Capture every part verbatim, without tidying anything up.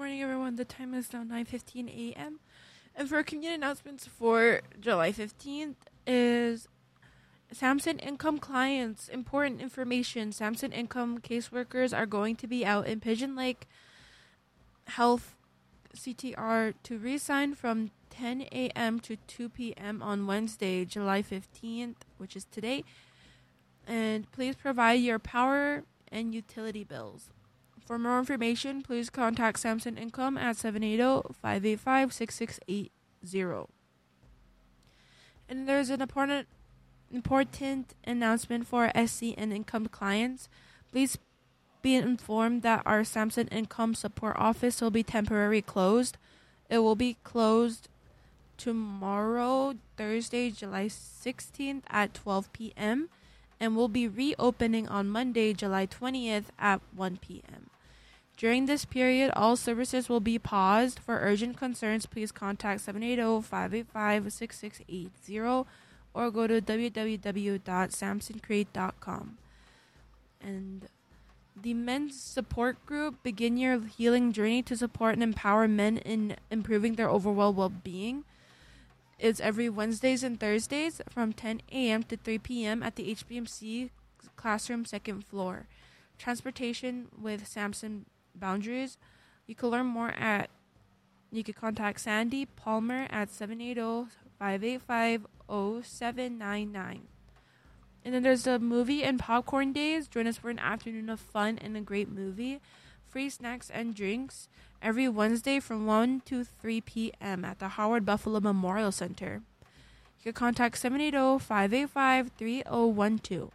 morning, everyone. The time is now nine fifteen a.m. And for community announcements for July fifteenth is Samson Income clients. Important information. Samson Income caseworkers are going to be out in Pigeon Lake Health C T R to re-sign from ten a.m. to two p.m. on Wednesday, July fifteenth, which is today. And please provide your power and utility bills. For more information, please contact Samson Income at seven eight zero, five eight five, six six eight zero. And there's an important important announcement for S C and Income clients. Please be informed that our Samson Income support office will be temporarily closed. It will be closed tomorrow, Thursday, July sixteenth at twelve p.m. and will be reopening on Monday, July twentieth at one p.m. During this period, all services will be paused. For urgent concerns, please contact seven eight zero, five eight five, six six eight zero or go to w w w dot samson crate dot com. And the men's support group, Begin Your Healing Journey to Support and Empower Men in Improving Their Overall Well-Being, is every Wednesdays and Thursdays from ten a.m. to three p.m. at the H B M C classroom second floor. Transportation with Samson Boundaries. You can learn more at, you can contact Sandy Palmer at seven eight zero, five eight five, zero seven nine nine. And then there's the movie and popcorn days. Join us for an afternoon of fun and a great movie. Free snacks and drinks every Wednesday from one to three p.m. at the Howard Buffalo Memorial Center. You can contact seven eight zero, five eight five, three zero one two.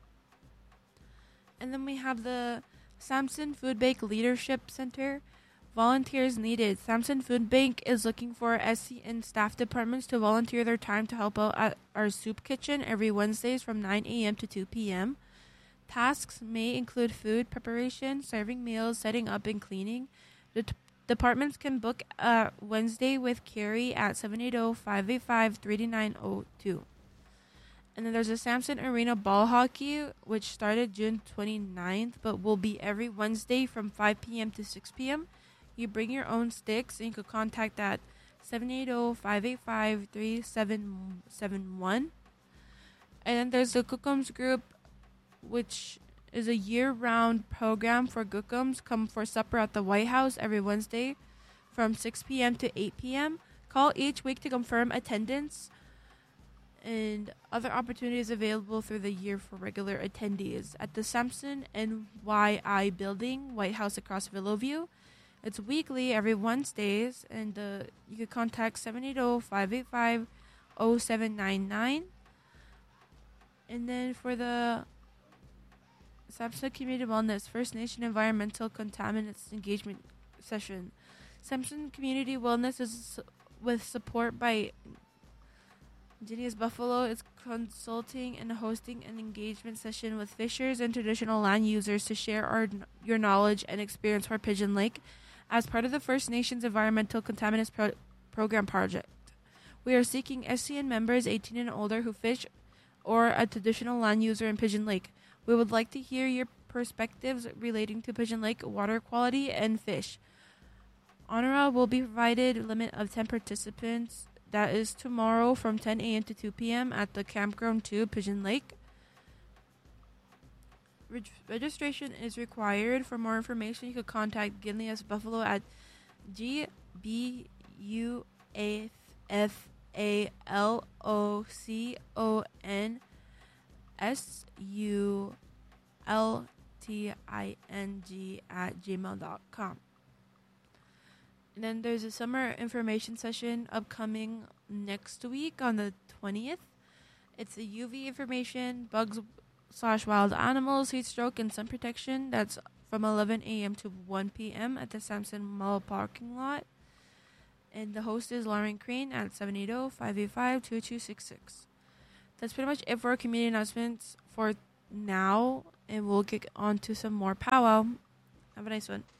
And then we have the Samson Food Bank Leadership Center. Volunteers needed. Samson Food Bank is looking for S C N staff departments to volunteer their time to help out at our soup kitchen every Wednesdays from nine a.m. to two p.m. Tasks may include food preparation, serving meals, setting up, and cleaning. The t- departments can book a Wednesday with Carrie at seven eight zero, five eight five, three nine zero two. And then there's a Samson Arena Ball Hockey, which started June twenty-ninth, but will be every Wednesday from five p.m. to six p.m. You bring your own sticks, and you could contact at seven eight zero, five eight five, three seven seven one. And then there's the Cookums Group, which is a year-round program for Cookums. Come for supper at the White House every Wednesday from six p.m. to eight p.m. Call each week to confirm attendance and other opportunities available through the year for regular attendees at the Samson N Y I building, White House across Villoview. It's weekly, every Wednesdays, and uh, you can contact seven eight zero, five eight five, zero seven nine nine. And then for the Samson Community Wellness First Nation Environmental Contaminants Engagement Session. Samson Community Wellness is with support by Genius Buffalo is consulting and hosting an engagement session with fishers and traditional land users to share our your knowledge and experience for Pigeon Lake as part of the First Nations Environmental Contaminants Pro- Program project. We are seeking S C N members eighteen and older who fish or a traditional land user in Pigeon Lake. We would like to hear your perspectives relating to Pigeon Lake water quality and fish. Honora will be provided limit of ten participants. That is tomorrow from ten a.m. to two p.m. at the Campground two, Pigeon Lake. Reg- registration is required. For more information, you could contact Gilias Buffalo at G B U F A L O C O N S U L T I N G at gmail dot com. And then there's a summer information session upcoming next week on the twentieth. It's a U V information, bugs slash wild animals, heat stroke, and sun protection. That's from eleven a.m. to one p.m. at the Samson Mall parking lot. And the host is Lauren Crane at seven eight zero, five eight five, two two six six. That's pretty much it for our community announcements for now. And we'll get on to some more powwow. Have a nice one.